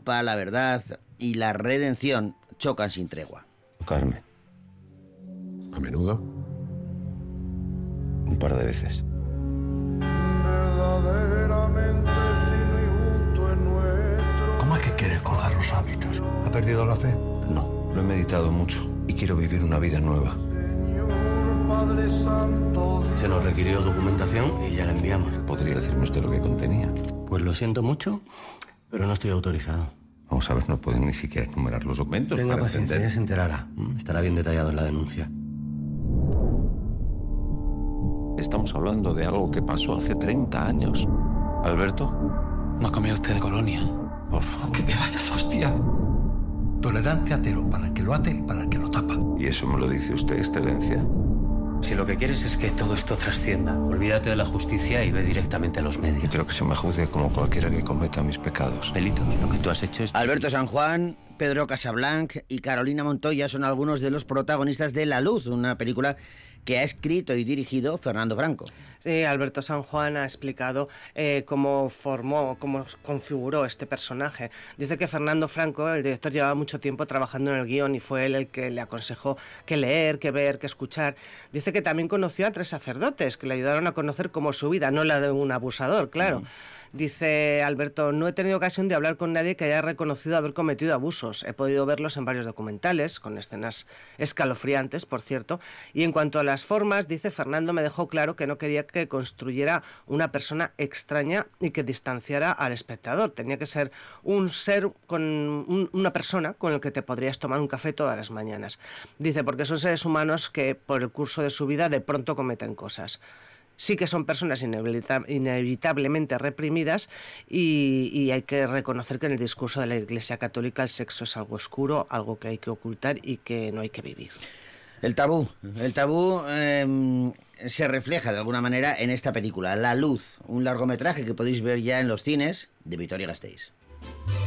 culpa, la verdad y la redención chocan sin tregua. Carmen. ¿A menudo? Un par de veces. ¿Cómo es que quiere colgar los hábitos? ¿Ha perdido la fe? No, lo he meditado mucho y quiero vivir una vida nueva. Se nos requirió documentación y ya la enviamos. ¿Podría decirme usted lo que contenía? Pues lo siento mucho, pero no estoy autorizado. Vamos a ver, no pueden ni siquiera enumerar los documentos. Tenga para paciencia, entender. ya se enterará. Estará bien detallado en la denuncia. Estamos hablando de algo que pasó hace 30 años. ¿Alberto? ¿No ha cambiado usted de colonia? Por favor, que te vayas, hostia. Tolerancia cero para el que lo hace y para el que lo tapa. ¿Y eso me lo dice usted, excelencia? Si lo que quieres es que todo esto trascienda, olvídate de la justicia y ve directamente a los Yo medios. quiero que se me juzgue como cualquiera que cometa mis pecados. Delitos, lo que tú has hecho es... Alberto San Juan, Pedro Casablanc y Carolina Montoya son algunos de los protagonistas de La Luz, una película que ha escrito y dirigido Fernando Franco. Sí, Alberto San Juan ha explicado cómo configuró este personaje. Dice que Fernando Franco, el director, llevaba mucho tiempo trabajando en el guión y fue él el que le aconsejó qué leer, qué ver, qué escuchar. Dice que también conoció a 3 sacerdotes que le ayudaron a conocer cómo su vida, no la de un abusador, claro. Dice Alberto, no he tenido ocasión de hablar con nadie que haya reconocido haber cometido abusos. He podido verlos en varios documentales, con escenas escalofriantes, por cierto. Y en cuanto a las formas, dice, Fernando me dejó claro que no quería que construyera una persona extraña y que distanciara al espectador. Tenía que ser un ser, una persona con el que te podrías tomar un café todas las mañanas. Dice, porque son seres humanos que por el curso de su vida de pronto cometen cosas. Sí que son personas inevitablemente reprimidas y hay que reconocer que en el discurso de la Iglesia Católica el sexo es algo oscuro, algo que hay que ocultar y que no hay que vivir. El tabú se refleja de alguna manera en esta película, La Luz, un largometraje que podéis ver ya en los cines de Vitoria-Gasteiz.